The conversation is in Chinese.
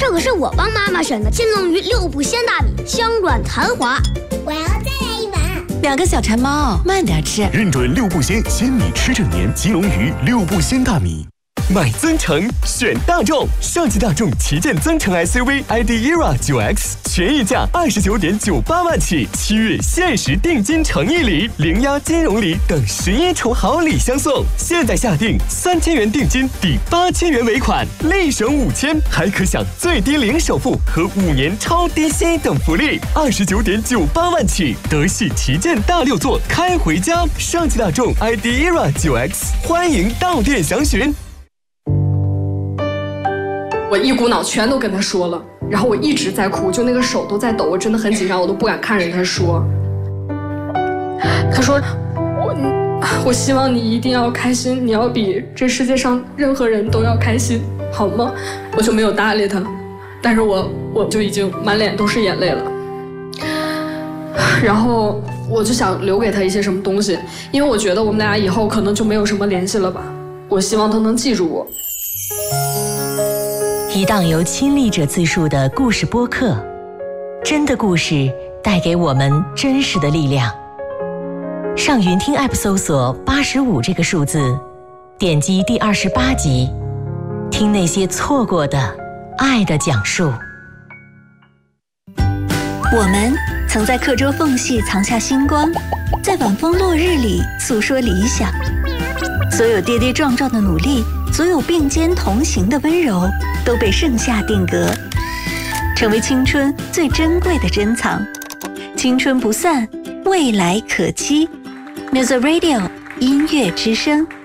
这可是我帮妈妈选的金龙鱼6步鲜大米，香软弹滑。 我要再来一碗。 2个小馋猫，慢点吃。 认准6步鲜，鲜米吃整年。金龙鱼6步鲜大米。 买增程选大众，上汽大众旗舰增程 SUV ID ERA 9X 全溢价29.98万起，7月限时定金诚意礼、零押金融礼等11重好礼相送。现在下定3000元定金抵8000元尾款，立省5000，还可享最低零首付和5年超低息等福利。29.98万起，德系旗舰大6座开回家。上汽大众 ID ERA 9X， 欢迎到店详询。 我一股脑全都跟他说了，然后我一直在哭，就那个手都在抖，我真的很紧张，我都不敢看着他说。他说我希望你一定要开心，你要比这世界上任何人都要开心，好吗？我就没有搭理他，但是我就已经满脸都是眼泪了。然后我就想留给他一些什么东西，因为我觉得我们俩以后可能就没有什么联系了吧。我希望他能记住我。 一档由亲历者自述的故事播客，真的故事带给我们真实的力量。上云听 App 搜索85这个数字，点击第28集，听那些错过的爱的讲述。 我们曾在课桌缝隙藏下星光，在晚风落日里诉说理想。所有跌跌撞撞的努力，所有并肩同行的温柔，都被盛夏定格，成为青春最珍贵的珍藏。青春不散，未来可期。Music Radio 音乐之声。